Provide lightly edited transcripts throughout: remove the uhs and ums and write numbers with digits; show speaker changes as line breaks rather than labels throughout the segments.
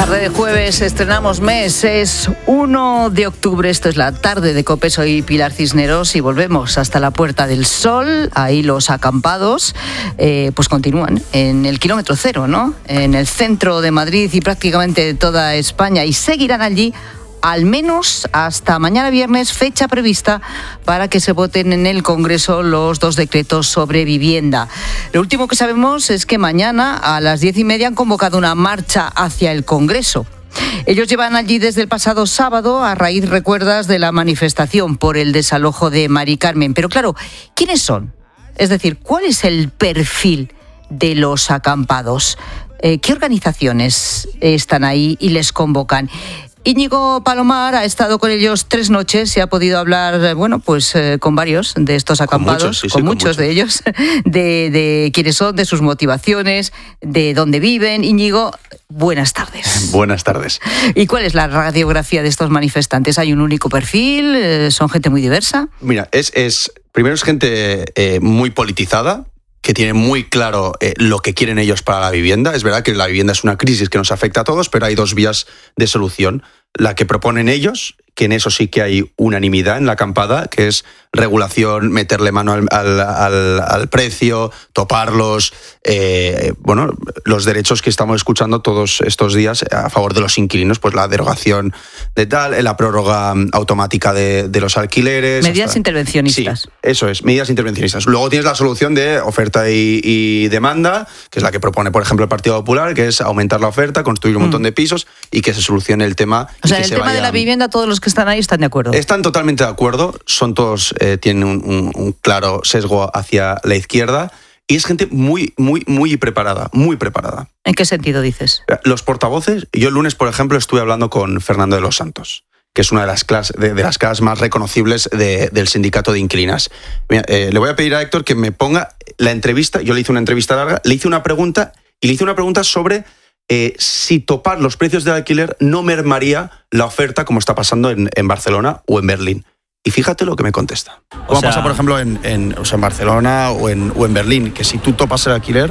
Tarde de jueves, estrenamos mes, es 1 de octubre, esto es la tarde de COPE, soy Pilar Cisneros y volvemos hasta la Puerta del Sol. Ahí los acampados pues continúan en el kilómetro cero, ¿no? En el centro de Madrid y prácticamente de toda España, y seguirán allí al menos hasta mañana viernes, fecha prevista para que se voten en el Congreso los 2 decretos sobre vivienda. Lo último que sabemos es que mañana a las 10:30 han convocado una marcha hacia el Congreso. Ellos llevan allí desde el pasado sábado a raíz, recuerdas, de la manifestación por el desalojo de Mari Carmen. Pero claro, ¿quiénes son? Es decir, ¿cuál es el perfil de los acampados? ¿Qué organizaciones están ahí y les convocan? Íñigo Palomar ha estado con ellos 3 noches y ha podido hablar, bueno, pues con varios de estos acampados, con muchos de ellos, de quiénes son, de sus motivaciones, de dónde viven. Íñigo, buenas tardes.
Buenas tardes.
¿Y cuál es la radiografía de estos manifestantes? ¿Hay un único perfil? ¿Son gente muy diversa?
Mira, primero es gente muy politizada, que tiene muy claro lo que quieren ellos para la vivienda. Es verdad que la vivienda es una crisis que nos afecta a todos, pero hay 2 vías de solución. La que proponen ellos, que en eso sí que hay unanimidad en la acampada, que es regulación, meterle mano al precio, toparlos, los derechos que estamos escuchando todos estos días a favor de los inquilinos, pues la derogación de tal, la prórroga automática de los alquileres.
Medidas intervencionistas.
Sí, eso es, medidas intervencionistas. Luego tienes la solución de oferta y demanda, que es la que propone, por ejemplo, el Partido Popular, que es aumentar la oferta, construir un montón de pisos y que se solucione el tema.
O sea, en el tema de la vivienda, todos los que están ahí están de acuerdo.
Están totalmente de acuerdo, son todos, tienen un claro sesgo hacia la izquierda y es gente muy, muy, muy preparada, muy preparada.
¿En qué sentido dices?
Los portavoces, yo el lunes, por ejemplo, estuve hablando con Fernando de los Santos, que es una de las caras más reconocibles del sindicato de inquilinas. Mira, le voy a pedir a Héctor que me ponga la entrevista, yo le hice una entrevista larga, le hice una pregunta sobre si topar los precios del alquiler no mermaría la oferta como está pasando en Barcelona o en Berlín. Y fíjate lo que me contesta. Como pasa, por ejemplo, en Barcelona o en Berlín, que si tú topas el alquiler,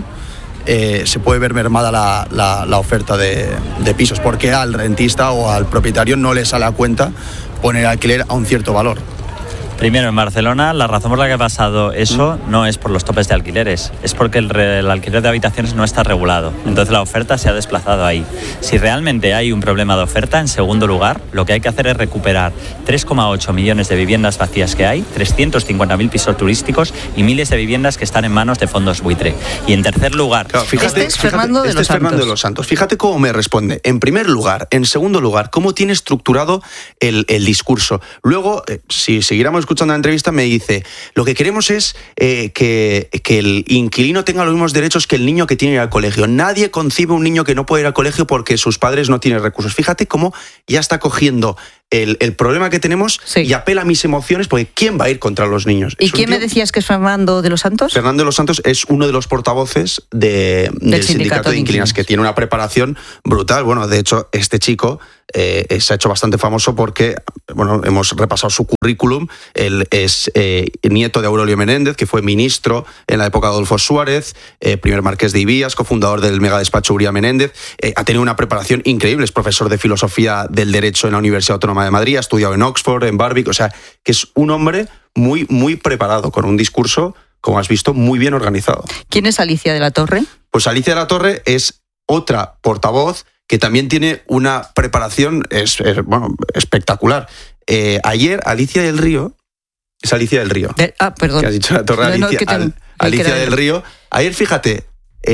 se puede ver mermada la oferta de pisos, porque al rentista o al propietario no le sale a cuenta poner el alquiler a un cierto valor.
Primero, en Barcelona, la razón por la que ha pasado eso no es por los topes de alquileres, es porque el alquiler de habitaciones no está regulado. Entonces la oferta se ha desplazado ahí. Si realmente hay un problema de oferta, en segundo lugar, lo que hay que hacer es recuperar 3,8 millones de viviendas vacías que hay, 350.000 pisos turísticos y miles de viviendas que están en manos de fondos buitre. Y en tercer lugar...
Claro, fíjate,
este es Fernando de los
Santos. Fíjate cómo me responde. En primer lugar, en segundo lugar, cómo tiene estructurado el discurso. Luego, si siguiéramos escuchando la entrevista, me dice, lo que queremos es que el inquilino tenga los mismos derechos que el niño que tiene que ir al colegio. Nadie concibe un niño que no puede ir al colegio porque sus padres no tienen recursos. Fíjate cómo ya está cogiendo el problema que tenemos, sí, y apela a mis emociones, porque ¿quién va a ir contra los niños?
¿Y quién me decías que es Fernando de los Santos?
Fernando de los Santos es uno de los portavoces del sindicato de inquilinas, que tiene una preparación brutal. Bueno, de hecho, este chico se ha hecho bastante famoso porque, bueno, hemos repasado su currículum. Él es nieto de Aurelio Menéndez, que fue ministro en la época de Adolfo Suárez, primer marqués de Ibías, cofundador del megadespacho Uría Menéndez. Ha tenido una preparación increíble, es profesor de filosofía del derecho en la Universidad Autónoma de Madrid, ha estudiado en Oxford, en Warwick, o sea, que es un hombre muy, muy preparado, con un discurso, como has visto, muy bien organizado.
¿Quién es Alicia de la Torre?
Pues Alicia de la Torre es otra portavoz que también tiene una preparación espectacular. Ayer Alicia del Río, es Alicia del Río.
Perdón.
Que has dicho la Torre, Alicia del Río. Ayer, fíjate,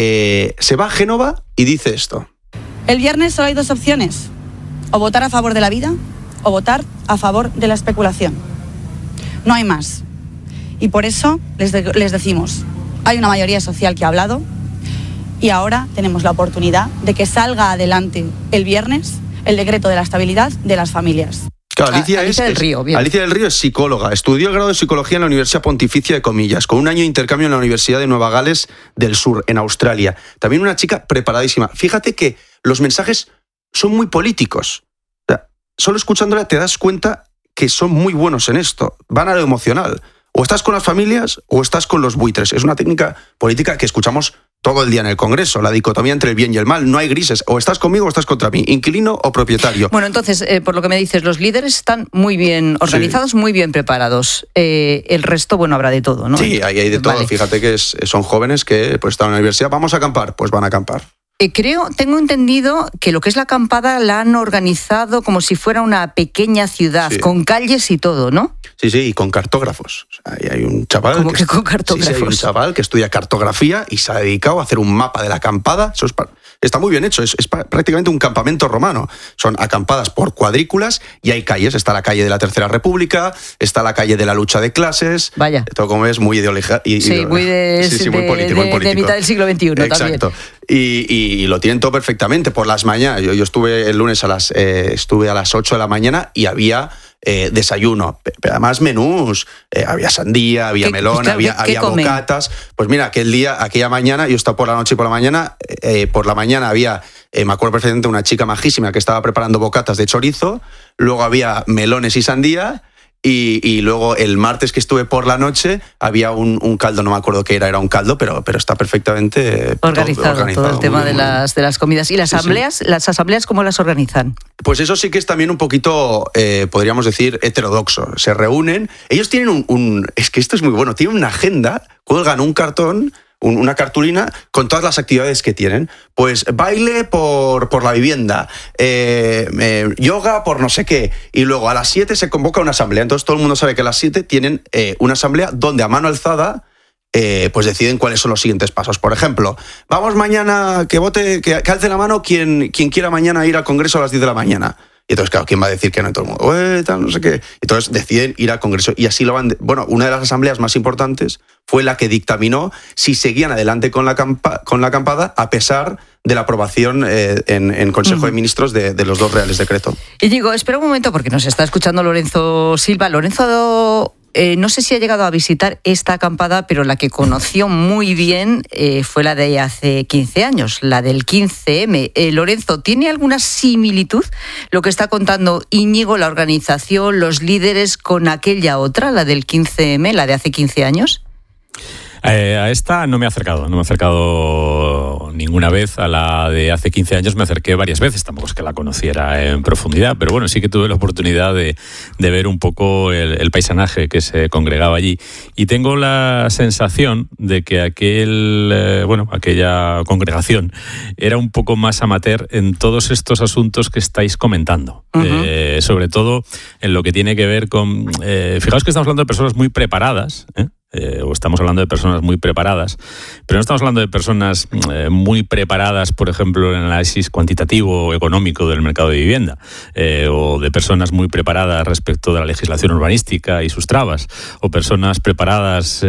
se va a Génova y dice esto.
El viernes solo hay 2 opciones: o votar a favor de la vida o votar a favor de la especulación. No hay más. Y por eso les decimos, hay una mayoría social que ha hablado y ahora tenemos la oportunidad de que salga adelante el viernes el decreto de la estabilidad de las familias.
Claro, Alicia del Río es psicóloga, estudió el grado de psicología en la Universidad Pontificia de Comillas, con un año de intercambio en la Universidad de Nueva Gales del Sur, en Australia. También una chica preparadísima. Fíjate que los mensajes son muy políticos. O sea, solo escuchándola te das cuenta que son muy buenos en esto. Van a lo emocional. O estás con las familias o estás con los buitres. Es una técnica política que escuchamos todo el día en el Congreso, la dicotomía entre el bien y el mal. No hay grises, o estás conmigo o estás contra mí, inquilino o propietario.
Bueno, entonces, por lo que me dices, los líderes están muy bien organizados, muy bien preparados. El resto, bueno, habrá de todo, ¿no?
Sí, hay de todo. Vale. Fíjate que son jóvenes que pues están en la universidad, vamos a acampar, pues van a acampar.
Tengo entendido que lo que es la acampada la han organizado como si fuera una pequeña ciudad, con calles y todo, ¿no?
Sí, y con cartógrafos. O sea, hay un chaval
¿Cómo que con cartógrafos?
Sí, hay un chaval que estudia cartografía y se ha dedicado a hacer un mapa de la acampada. Eso está muy bien hecho, es prácticamente un campamento romano. Son acampadas por cuadrículas y hay calles. Está la calle de la Tercera República, está la calle de la lucha de clases.
Vaya.
Todo como es muy ideológico.
Sí, muy político. De mitad del siglo XXI.
Exacto.
También.
Y lo tienen todo perfectamente por las mañanas. Yo estuve el lunes estuve a las 8 de la mañana y había desayuno, pero además menús, había sandía, había melón, había bocatas. Pues mira, aquella mañana, yo estaba por la noche y por la mañana había, me acuerdo perfectamente, una chica majísima que estaba preparando bocatas de chorizo, luego había melones y sandía. Y luego el martes que estuve por la noche había un caldo, no me acuerdo qué era un caldo, pero está perfectamente
organizado todo el tema de las comidas. ¿Y las asambleas? Sí. ¿Las asambleas cómo las organizan?
Pues eso sí que es también un poquito, podríamos decir, heterodoxo. Se reúnen, ellos tienen es que esto es muy bueno, tienen una agenda, cuelgan un cartón, una cartulina con todas las actividades que tienen. Pues baile por la vivienda, yoga por no sé qué, y luego a las 7 se convoca una asamblea. Entonces todo el mundo sabe que a las 7 tienen una asamblea donde a mano alzada pues deciden cuáles son los siguientes pasos. Por ejemplo, vamos mañana, que vote, que alce la mano quien quiera mañana ir al Congreso a las 10 de la mañana. Y entonces, claro, ¿quién va a decir que no? Y todo el mundo, tal, no sé qué. Entonces deciden ir al Congreso y así lo van. Bueno, una de las asambleas más importantes fue la que dictaminó si seguían adelante con la acampada a pesar de la aprobación en Consejo de Ministros de los 2 reales decretos.
Y digo, espera un momento porque nos está escuchando Lorenzo Silva. Lorenzo, no sé si ha llegado a visitar esta acampada, pero la que conoció muy bien fue la de hace 15 años, la del 15M. Lorenzo, ¿tiene alguna similitud lo que está contando Íñigo, la organización, los líderes, con aquella otra, la del 15M, la de hace 15 años?
A esta no me he acercado ninguna vez. A la de hace 15 años me acerqué varias veces, tampoco es que la conociera en profundidad, pero bueno, sí que tuve la oportunidad de ver un poco el paisanaje que se congregaba allí, y tengo la sensación de que aquella congregación era un poco más amateur en todos estos asuntos que estáis comentando. Uh-huh. Sobre todo en lo que tiene que ver con... fijaos que estamos hablando de personas muy preparadas, o estamos hablando de personas muy preparadas, pero no estamos hablando de personas muy preparadas, por ejemplo, en el análisis cuantitativo o económico del mercado de vivienda, o de personas muy preparadas respecto de la legislación urbanística y sus trabas, o personas preparadas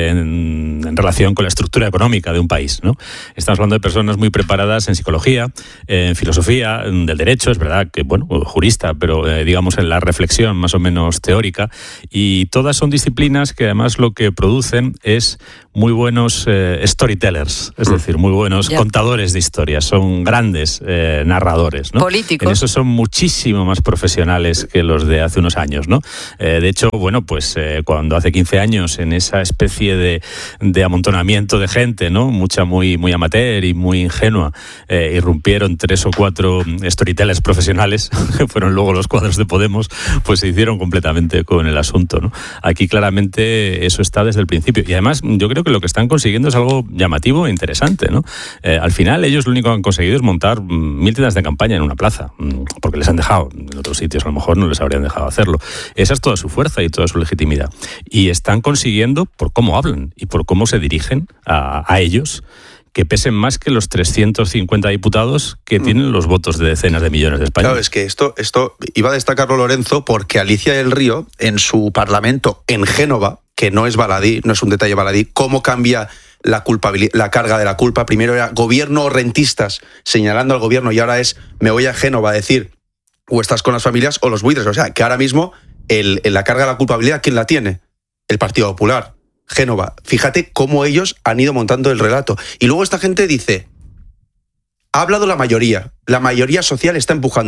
en relación con la estructura económica de un país, ¿no? Estamos hablando de personas muy preparadas en psicología, en filosofía, del derecho, es verdad que, bueno, jurista, pero digamos en la reflexión más o menos teórica, y todas son disciplinas que además lo que producen es muy buenos storytellers, es decir, muy buenos contadores de historias, son grandes narradores, ¿no?
Políticos.
En eso son muchísimo más profesionales que los de hace unos años, ¿no? De hecho, bueno, pues cuando hace 15 años, en esa especie de amontonamiento de gente, ¿no? Mucha muy amateur y muy ingenua, irrumpieron 3 o 4 storytellers profesionales, que fueron luego los cuadros de Podemos, pues se hicieron completamente con el asunto, ¿no? Aquí claramente eso está desde el principio, y además yo creo que lo que están consiguiendo es algo llamativo e interesante, ¿no? Al final ellos lo único que han conseguido es montar 1000 tiendas de campaña en una plaza, porque les han dejado, en otros sitios a lo mejor no les habrían dejado hacerlo. Esa es toda su fuerza y toda su legitimidad, y están consiguiendo, por cómo hablan y por cómo se dirigen a ellos, que pesen más que los 350 diputados que tienen los votos de decenas de millones de españoles.
Claro, es que esto iba a destacarlo Lorenzo, porque Alicia del Río, en su parlamento en Génova, que no es baladí, no es un detalle baladí, cómo cambia la carga de la culpa. Primero era gobierno o rentistas señalando al gobierno, y ahora es me voy a Génova a decir o estás con las familias o los buitres. O sea, que ahora mismo la carga de la culpabilidad, ¿quién la tiene? El Partido Popular. Génova. Fíjate cómo ellos han ido montando el relato. Y luego esta gente dice, ha hablado la mayoría social está empujando.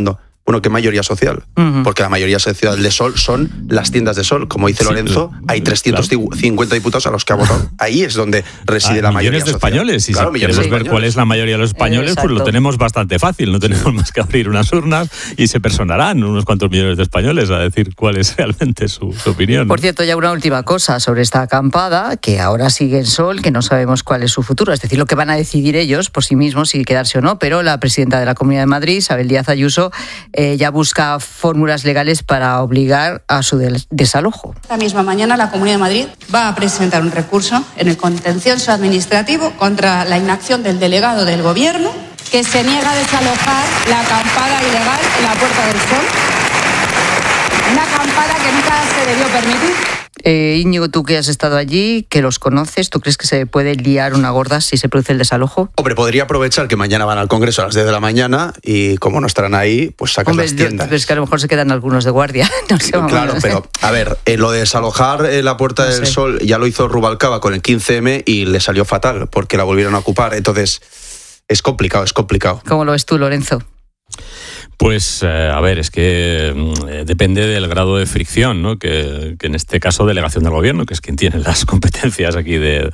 Bueno, ¿qué mayoría social? Porque la mayoría social de Sol son las tiendas de Sol. Como dice Lorenzo, hay 350 diputados a los que ha votado. Ahí es donde reside la mayoría
millones de
social.
españoles. Y
claro,
si queremos ver cuál es la mayoría de los españoles, pues lo tenemos bastante fácil. No tenemos más que abrir unas urnas y se personarán unos cuantos millones de españoles a decir cuál es realmente su opinión.
Por cierto, ya una última cosa sobre esta acampada, que ahora sigue en Sol, que no sabemos cuál es su futuro. Es decir, lo que van a decidir ellos por sí mismos, si quedarse o no. Pero la presidenta de la Comunidad de Madrid, Isabel Díaz Ayuso, ya busca fórmulas legales para obligar a su desalojo.
Esta misma mañana la Comunidad de Madrid va a presentar un recurso en el contencioso administrativo contra la inacción del delegado del Gobierno que se niega a desalojar la acampada ilegal en la Puerta del Sol. Una acampada que nunca se debió permitir.
Íñigo, tú que has estado allí, que los conoces, ¿tú crees que se puede liar una gorda si se produce el desalojo?
Hombre, podría aprovechar que mañana van al Congreso a las 10 de la mañana y como no estarán ahí, pues sacan las tiendas.
Pero es que a lo mejor se quedan algunos de guardia. No sé,
claro, pero a ver, lo de desalojar la Puerta del Sol ya lo hizo Rubalcaba con el 15M y le salió fatal porque la volvieron a ocupar. Entonces, es complicado.
¿Cómo lo ves tú, Lorenzo?
Pues, a ver, es que depende del grado de fricción, ¿no? Que en este caso delegación del gobierno, que es quien tiene las competencias aquí del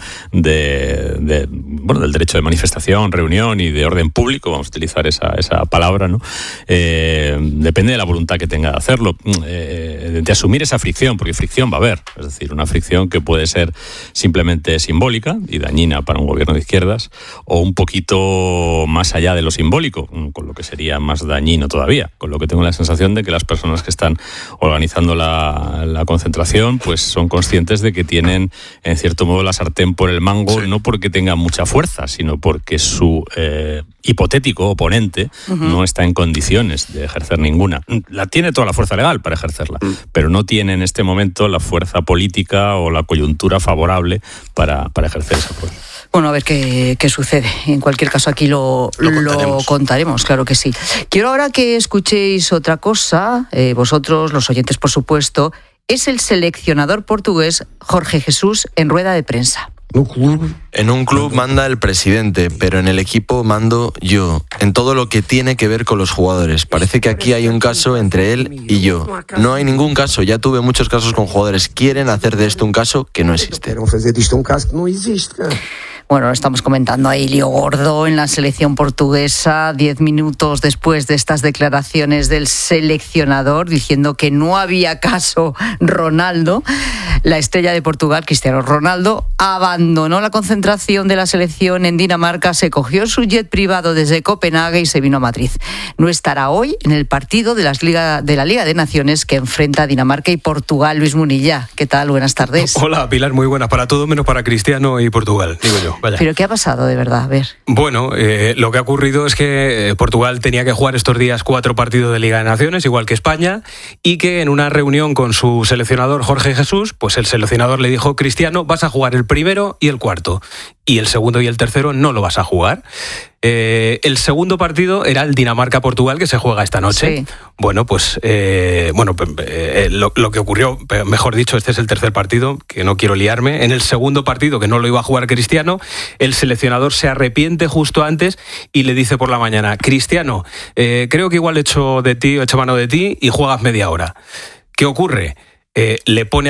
derecho de manifestación, reunión y de orden público, vamos a utilizar esa palabra, ¿no? Depende de la voluntad que tenga de hacerlo, de asumir esa fricción, porque fricción va a haber, es decir, una fricción que puede ser simplemente simbólica y dañina para un gobierno de izquierdas, o un poquito más allá de lo simbólico, con lo que sería más dañino todavía, con lo que tengo la sensación de que las personas que están organizando la concentración pues son conscientes de que tienen en cierto modo la sartén por el mango, no porque tengan mucha fuerza, sino porque su hipotético oponente no está en condiciones de ejercer ninguna. Tiene toda la fuerza legal para ejercerla, pero no tiene en este momento la fuerza política o la coyuntura favorable para ejercer esa fuerza.
Bueno, a ver qué sucede. En cualquier caso, aquí lo contaremos, claro que sí. Quiero ahora que escuchéis otra cosa, vosotros, los oyentes, por supuesto. Es el seleccionador portugués Jorge Jesús en rueda de prensa.
En un club manda el presidente, pero en el equipo mando yo, en todo lo que tiene que ver con los jugadores. Parece que aquí hay un caso entre él y yo. No hay ningún caso, ya tuve muchos casos con jugadores. Quieren hacer de esto un caso que no existe.
Bueno, estamos comentando ahí lío gordo en la selección portuguesa, 10 minutos después de estas declaraciones del seleccionador diciendo que no había caso Ronaldo. La estrella de Portugal, Cristiano Ronaldo, abandonó la concentración de la selección en Dinamarca, se cogió su jet privado desde Copenhague y se vino a Madrid. No estará hoy en el partido de la Liga de Naciones que enfrenta a Dinamarca y Portugal. Luis Munilla, ¿qué tal? Buenas tardes.
Hola, Pilar, muy buenas para todo, menos para Cristiano y Portugal, digo yo. Vaya.
¿Pero qué ha pasado de verdad? A ver.
Bueno, lo que ha ocurrido es que Portugal tenía que jugar estos días 4 partidos de Liga de Naciones, igual que España, y que en una reunión con su seleccionador Jorge Jesús, pues el seleccionador le dijo: Cristiano, vas a jugar el primero y el cuarto, y el segundo y el tercero no lo vas a jugar. El segundo partido era el Dinamarca-Portugal, que se juega esta noche. Sí. Bueno, pues lo que ocurrió, mejor dicho, este es el tercer partido, que no quiero liarme. En el segundo partido, que no lo iba a jugar Cristiano, el seleccionador se arrepiente justo antes y le dice por la mañana: Cristiano, creo que igual he hecho mano de ti y juegas media hora. ¿Qué ocurre? Le pone